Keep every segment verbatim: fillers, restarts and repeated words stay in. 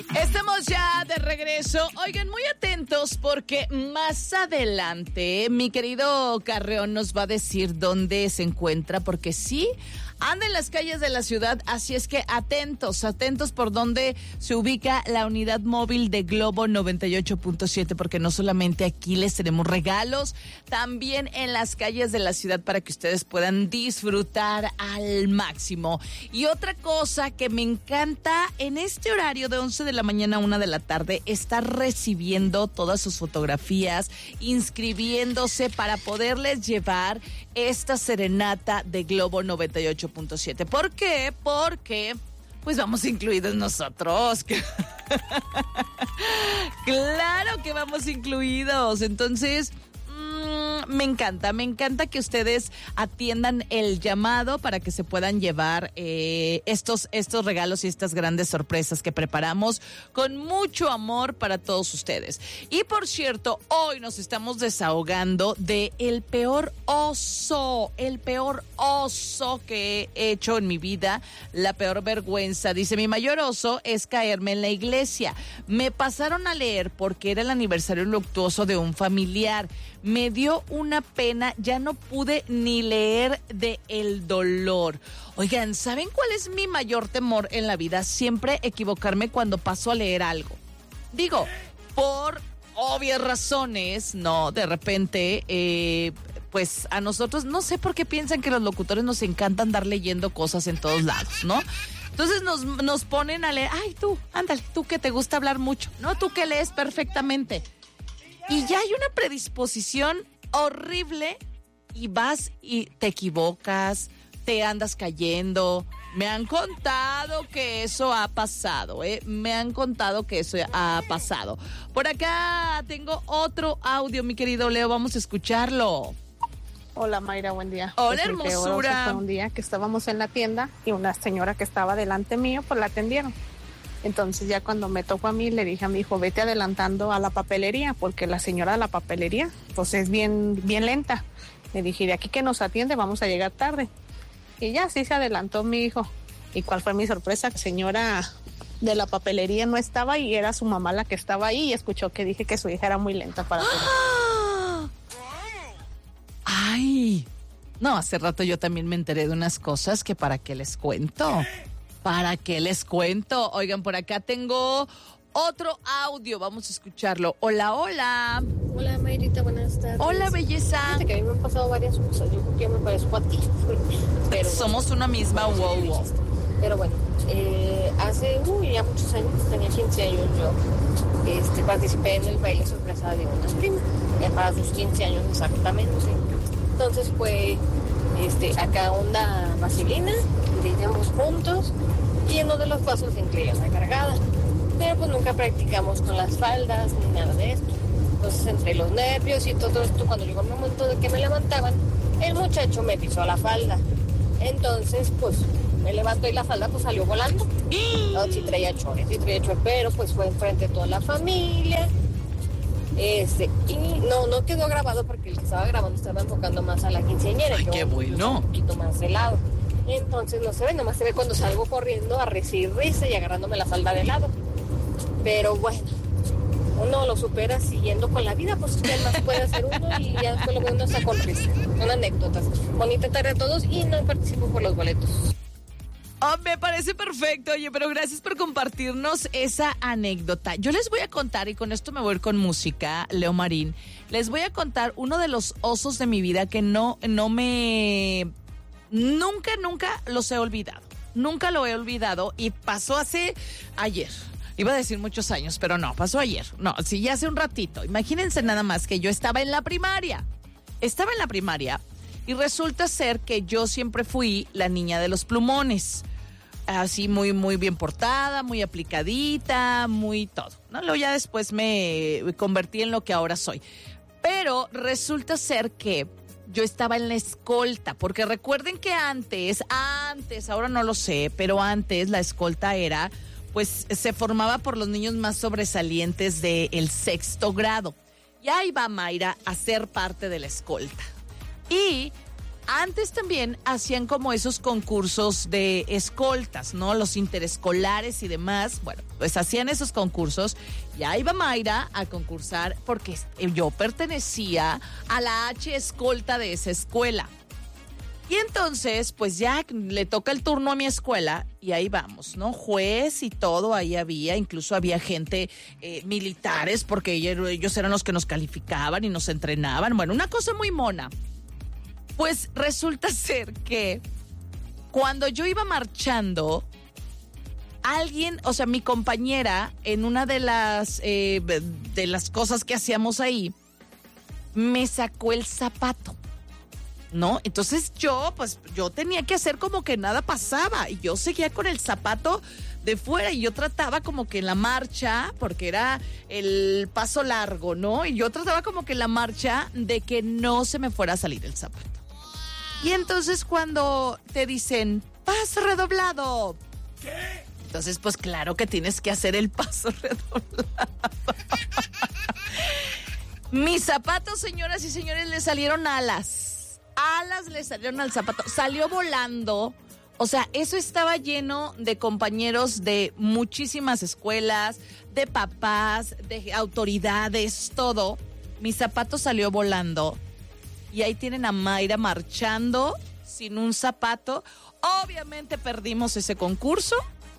Estamos ya de regreso. Oigan, muy atentos porque más adelante mi querido Carreón nos va a decir dónde se encuentra, porque sí, anda en las calles de la ciudad, así es que atentos, atentos por dónde se ubica la unidad móvil de Globo noventa y ocho punto siete, porque no solamente aquí les tenemos regalos, también en las calles de la ciudad para que ustedes puedan disfrutar al máximo. Y otra cosa que me encanta, en este horario de once de la mañana a una de la tarde, está recibiendo todas sus fotografías, inscribiéndose para poderles llevar esta serenata de Globo noventa y ocho punto siete. ¿Por qué? Porque pues vamos incluidos nosotros. Claro que vamos incluidos. Entonces, me encanta, me encanta que ustedes atiendan el llamado para que se puedan llevar eh, estos, estos regalos y estas grandes sorpresas que preparamos con mucho amor para todos ustedes. Y por cierto, hoy nos estamos desahogando de el peor oso, el peor oso que he hecho en mi vida, la peor vergüenza. Dice, mi mayor oso es caerme en la iglesia. Me pasaron a leer porque era el aniversario luctuoso de un familiar. Me dio una pena, ya no pude ni leer de el dolor. Oigan, ¿saben cuál es mi mayor temor en la vida? Siempre equivocarme cuando paso a leer algo. Digo, por obvias razones, no, de repente, eh, pues a nosotros, no sé por qué piensan que los locutores nos encanta andar leyendo cosas en todos lados, ¿no? Entonces nos, nos ponen a leer, ay, tú, ándale, tú que te gusta hablar mucho, ¿no? Tú que lees perfectamente. Y ya hay una predisposición horrible y vas y te equivocas, te andas cayendo. Me han contado que eso ha pasado, ¿eh? Me han contado que eso ha pasado. Por acá tengo otro audio, mi querido Leo, vamos a escucharlo. Hola Mayra, buen día. Hola, pues hermosura. Fue un día que estábamos en la tienda y una señora que estaba delante mío, pues la atendieron. Entonces ya cuando me tocó a mí, le dije a mi hijo, vete adelantando a la papelería, porque la señora de la papelería, pues es bien, bien lenta. Le dije, de aquí que nos atiende, vamos a llegar tarde. Y ya así se adelantó mi hijo. ¿Y cuál fue mi sorpresa? La señora de la papelería no estaba y era su mamá la que estaba ahí y escuchó que dije que su hija era muy lenta para ¡Ah! ¡Ay! No, hace rato yo también me enteré de unas cosas que para qué les cuento. ¿Para qué les cuento? Oigan, por acá tengo otro audio, vamos a escucharlo. Hola, hola. Hola, Mayrita, buenas tardes. Hola, belleza. Fíjate que a mí me han pasado varias cosas, yo creo que yo me parezco a ti. Pero somos una misma, wow, wow. Pero bueno, eh, hace uy, ya muchos años, tenía quince años yo, este, participé en el baile sorpresa de una prima, ya para sus quince años exactamente. Entonces fue este, acá una vaselina, brillamos juntos y en uno de los pasos se inclina la cargada. Pero pues nunca practicamos con las faldas ni nada de esto. Entonces entre los nervios y todo esto, cuando llegó el momento de que me levantaban, el muchacho me pisó la falda. Entonces pues me levantó y la falda pues salió volando. No, sí traía chores, sí traía chores, pero pues fue enfrente de toda la familia. Este, y no, no quedó grabado porque el que estaba grabando estaba enfocando más a la quinceañera. Ay, qué bueno. Un poquito más de lado. Entonces no se ve, nomás se ve cuando salgo corriendo a recibir risa y agarrándome la falda de lado. Pero bueno, uno lo supera siguiendo con la vida, pues ¿qué más puede hacer uno? Y ya después lo ve uno está con risa. Son anécdotas. Bonita tarde a todos y no participo por los boletos. Oh, me parece perfecto, oye, pero gracias por compartirnos esa anécdota. Yo les voy a contar, y con esto me voy a ir con música, Leo Marín, les voy a contar uno de los osos de mi vida que no, no me... Nunca, nunca los he olvidado. Nunca lo he olvidado y pasó hace ayer. Iba a decir muchos años, pero no, pasó ayer. No, sí, ya hace un ratito. Imagínense nada más que yo estaba en la primaria. Estaba en la primaria y resulta ser que yo siempre fui la niña de los plumones. Así muy, muy bien portada, muy aplicadita, muy todo, ¿no? Luego ya después me convertí en lo que ahora soy. Pero resulta ser que yo estaba en la escolta, porque recuerden que antes, antes, ahora no lo sé, pero antes la escolta era, pues se formaba por los niños más sobresalientes del sexto grado. Y ahí va Mayra a ser parte de la escolta. Y Antes también hacían como esos concursos de escoltas, ¿no? Los interescolares y demás. Bueno, pues hacían esos concursos. Y ahí iba Mayra a concursar porque yo pertenecía a la H escolta de esa escuela. Y entonces, pues ya le toca el turno a mi escuela y ahí vamos, ¿no? Juez y todo, ahí había, incluso había gente eh, militares porque ellos eran los que nos calificaban y nos entrenaban. Bueno, una cosa muy mona. Pues resulta ser que cuando yo iba marchando, alguien, o sea, mi compañera, en una de las, eh, de las cosas que hacíamos ahí, me sacó el zapato, ¿no? Entonces yo, pues, yo tenía que hacer como que nada pasaba y yo seguía con el zapato de fuera y yo trataba como que en la marcha, porque era el paso largo, ¿no? Y yo trataba como que en la marcha de que no se me fuera a salir el zapato. Y entonces cuando te dicen, paso redoblado. ¿Qué? Entonces, pues claro que tienes que hacer el paso redoblado. Mis zapatos, señoras y señores, le salieron alas. Alas le salieron al zapato. Salió volando. O sea, eso estaba lleno de compañeros de muchísimas escuelas, de papás, de autoridades, todo. Mi zapato salió volando. Y ahí tienen a Mayra marchando sin un zapato. Obviamente perdimos ese concurso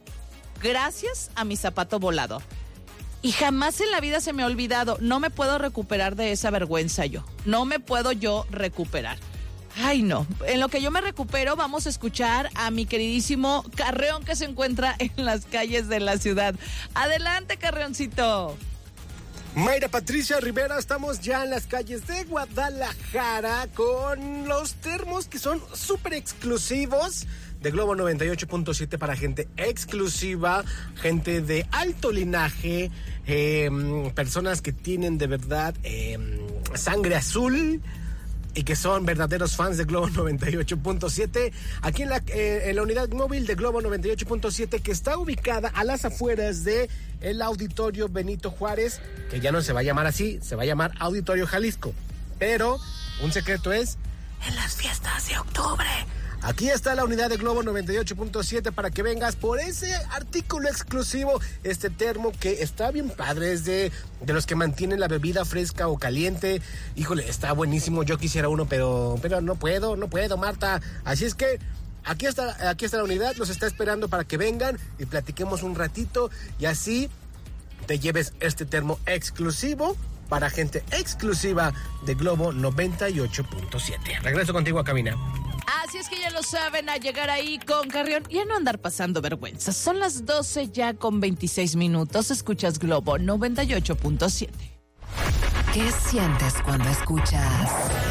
gracias a mi zapato volado. Y jamás en la vida se me ha olvidado. No me puedo recuperar de esa vergüenza yo. No me puedo yo recuperar. Ay, no. En lo que yo me recupero, vamos a escuchar a mi queridísimo Carreón que se encuentra en las calles de la ciudad. Adelante, Carreoncito. Mayra Patricia Rivera, estamos ya en las calles de Guadalajara con los termos que son súper exclusivos de Globo noventa y ocho punto siete para gente exclusiva, gente de alto linaje, eh, personas que tienen de verdad eh, sangre azul y que son verdaderos fans de Globo noventa y ocho punto siete, aquí en la, eh, en la unidad móvil de Globo noventa y ocho punto siete, que está ubicada a las afueras de el Auditorio Benito Juárez, que ya no se va a llamar así, se va a llamar Auditorio Jalisco, pero un secreto es, en las fiestas de octubre. Aquí está la unidad de Globo noventa y ocho punto siete para que vengas por ese artículo exclusivo, este termo que está bien padre, es de, de los que mantienen la bebida fresca o caliente. Híjole, está buenísimo, yo quisiera uno, pero, pero no puedo, no puedo, Marta. Así es que aquí está, aquí está la unidad, los está esperando para que vengan y platiquemos un ratito y así te lleves este termo exclusivo para gente exclusiva de Globo noventa y ocho punto siete. Regreso contigo a Cabina. Así es que ya lo saben, a llegar ahí con Carrión y a no andar pasando vergüenza. Son las doce ya con veintiséis minutos. Escuchas Globo noventa y ocho punto siete. ¿Qué sientes cuando escuchas